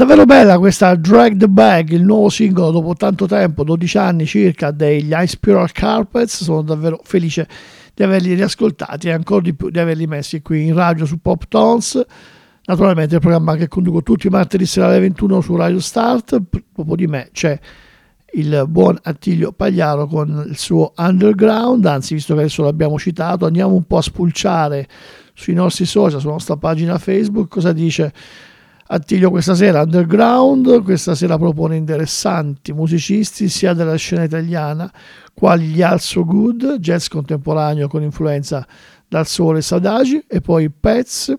Davvero bella questa Drag the Bag, il nuovo singolo dopo tanto tempo, 12 anni circa, degli High Spiral Carpets. Sono davvero felice di averli riascoltati e ancora di più di averli messi qui in radio su Pop Tones. Naturalmente il programma che conduco tutti i martedì sera alle 21 su Radio Start. Dopo di me c'è il buon Attilio Pagliaro con il suo Underground. Anzi, visto che adesso l'abbiamo citato, andiamo un po' a spulciare sui nostri social, sulla nostra pagina Facebook, cosa dice Attilio questa sera. Underground questa sera propone interessanti musicisti sia della scena italiana quali gli Also Good, jazz contemporaneo con influenza dal soul e sadagi, e poi Pets,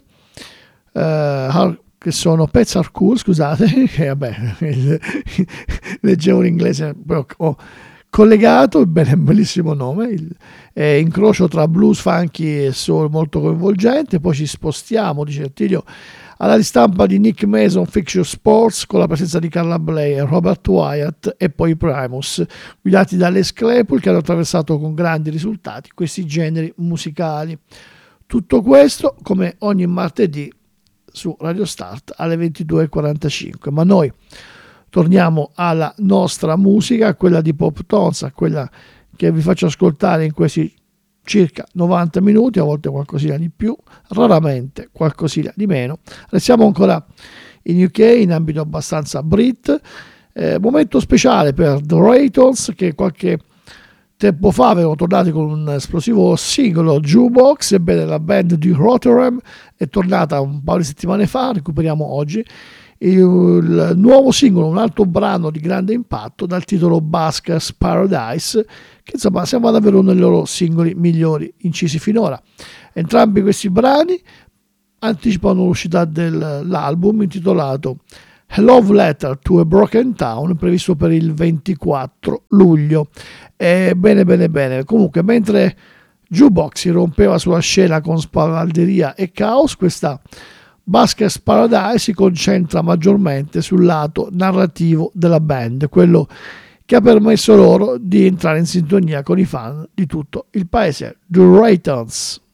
che sono Pets Are Cool, scusate, che vabbè, leggevo in inglese, però ho collegato, bellissimo nome, incrocio tra blues, funky e soul molto coinvolgente. Poi ci spostiamo, dice Attilio, alla ristampa di Nick Mason Fiction Sports con la presenza di Carla Bley, Robert Wyatt e poi Primus, guidati da Les Claypool, che hanno attraversato con grandi risultati questi generi musicali. Tutto questo come ogni martedì su Radio Start alle 22.45. Ma noi torniamo alla nostra musica, quella di Pop Tones, a quella che vi faccio ascoltare in questi circa 90 minuti, a volte qualcosina di più, raramente qualcosina di meno. Restiamo ancora in UK, in ambito abbastanza Brit. Momento speciale per The Raytons, che qualche tempo fa avevano tornato con un esplosivo singolo, Jukebox. Ebbene, la band di Rotterdam è tornata un paio di settimane fa, recuperiamo oggi il nuovo singolo, un altro brano di grande impatto dal titolo Buskers Paradise, che insomma sembra davvero uno dei loro singoli migliori incisi finora. Entrambi questi brani anticipano l'uscita dell'album intitolato A Love Letter to a Broken Town, previsto per il 24 luglio. Bene. Comunque, mentre Jukebox si rompeva sulla scena con spavalderia e caos, questa Buskers Paradise si concentra maggiormente sul lato narrativo della band, quello che ha permesso loro di entrare in sintonia con i fan di tutto il paese. The Raytons.